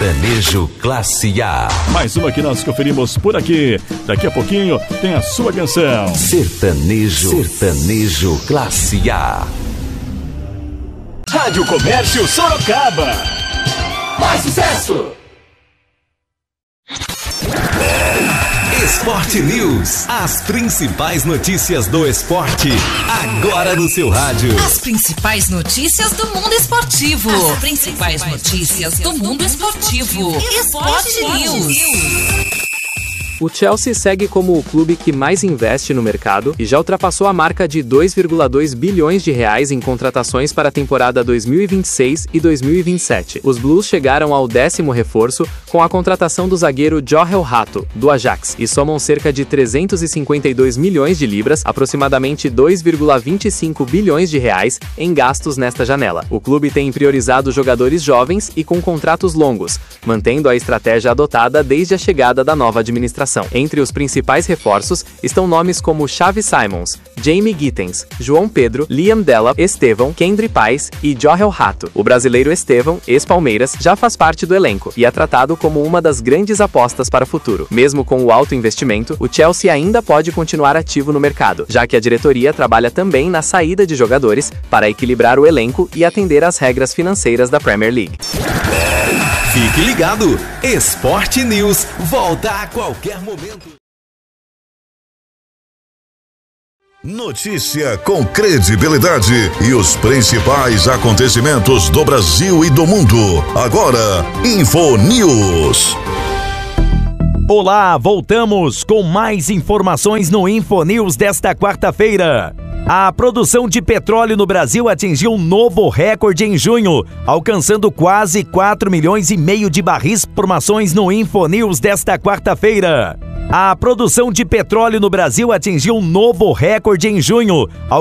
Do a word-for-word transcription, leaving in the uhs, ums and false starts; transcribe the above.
Sertanejo Classe A. Mais uma que nós conferimos por aqui. Daqui a pouquinho tem a sua canção. Sertanejo, Sertanejo Classe A. Rádio Comércio Sorocaba. Mais sucesso! Esporte News. As principais notícias do esporte. Agora no seu rádio. As principais notícias do mundo esportivo. As principais notícias do mundo esportivo. Esporte News. O Chelsea segue como o clube que mais investe no mercado e já ultrapassou a marca de dois vírgula dois bilhões de reais em contratações para a temporada dois mil e vinte e seis e dois mil e vinte e sete. Os Blues chegaram ao décimo reforço com a contratação do zagueiro Joel Hato, do Ajax, e somam cerca de trezentos e cinquenta e dois milhões de libras, aproximadamente dois vírgula vinte e cinco bilhões de reais, em gastos nesta janela. O clube tem priorizado jogadores jovens e com contratos longos, mantendo a estratégia adotada desde a chegada da nova administração. Entre os principais reforços estão nomes como Xavi Simons, Jamie Gittens, João Pedro, Liam Delap, Estevão, Kendry Pais e Joel Hato. O brasileiro Estevão, ex-Palmeiras, já faz parte do elenco e é tratado como uma das grandes apostas para o futuro. Mesmo com o alto investimento, o Chelsea ainda pode continuar ativo no mercado, já que a diretoria trabalha também na saída de jogadores para equilibrar o elenco e atender às regras financeiras da Premier League. Fique ligado, Esporte News volta a qualquer momento. Notícia com credibilidade e os principais acontecimentos do Brasil e do mundo. Agora, Info News. Olá, voltamos com mais informações no Info News desta quarta-feira. A produção de petróleo no Brasil atingiu um novo recorde em junho, alcançando quase quatro milhões e meio de barris. Informações no Info News desta quarta-feira. A produção de petróleo no Brasil atingiu um novo recorde em junho,